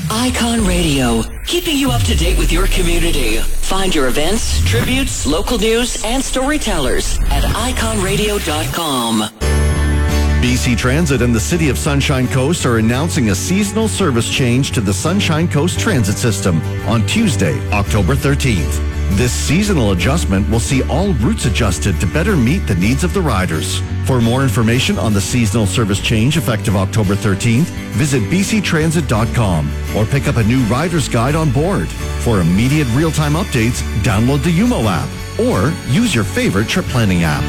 Icon Radio, keeping you up to date with your community. Find your events, tributes, local news, and storytellers at iconradio.com. BC Transit and the City of Sunshine Coast are announcing a seasonal service change to the Sunshine Coast Transit System on Tuesday, October 13th. This seasonal adjustment will see all routes adjusted to better meet the needs of the riders. For more information on the seasonal service change effective October 13th, visit bctransit.com or pick up a new rider's guide on board. For immediate real-time updates, download the UMO app or use your favorite trip planning app.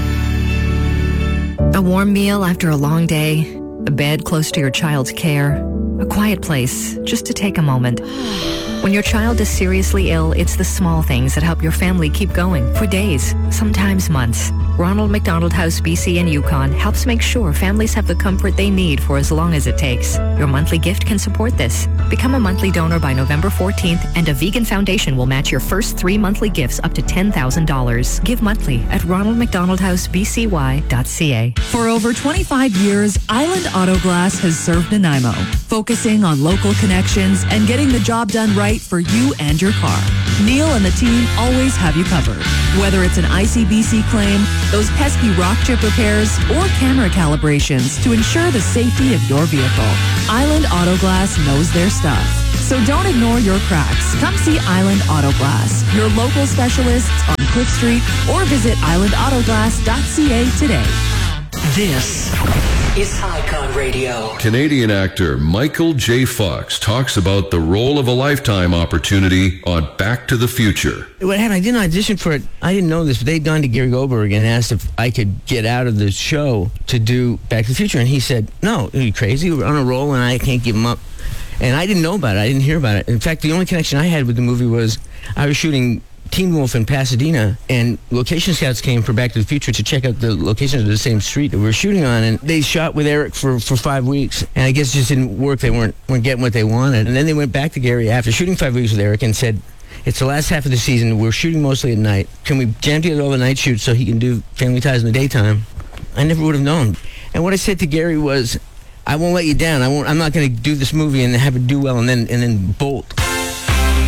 A warm meal after a long day, a bed close to your child's care, a quiet place just to take a moment. When your child is seriously ill, it's the small things that help your family keep going for days, sometimes months. Ronald McDonald House BC and Yukon helps make sure families have the comfort they need for as long as it takes. Your monthly gift can support this. Become a monthly donor by November 14th, and a vegan foundation will match your first 3 monthly gifts up to $10,000. Give monthly at ronaldmcdonaldhousebcy.ca. For over 25 years, Island Auto Glass has served Nanaimo, focusing on local connections and getting the job done right for you and your car. Neil and the team always have you covered. Whether it's an ICBC claim, those pesky rock chip repairs, or camera calibrations to ensure the safety of your vehicle, Island Auto Glass knows their stuff. So don't ignore your cracks. Come see Island Auto Glass, your local specialists on Cliff Street, or visit islandautoglass.ca today. This is Icon Radio. Canadian actor Michael J. Fox talks about the role of a lifetime opportunity on Back to the Future. What happened, I didn't audition for it. I didn't know this, but they'd gone to Gary Goldberg and asked if I could get out of the show to do Back to the Future. And he said, no, are you crazy? We're on a roll and I can't give him up. And I didn't know about it. I didn't hear about it. In fact, the only connection I had with the movie was I was shooting Teen Wolf in Pasadena, and location scouts came for Back to the Future to check out the locations of the same street that we were shooting on, and they shot with Eric for 5 weeks, and I guess it just didn't work. They weren't getting what they wanted, and then they went back to Gary after shooting 5 weeks with Eric and said, it's the last half of the season, we're shooting mostly at night. Can we jam together all the night shoots so he can do Family Ties in the daytime? I never would have known. And what I said to Gary was, I won't let you down. I'm not going to do this movie and have it do well and then bolt.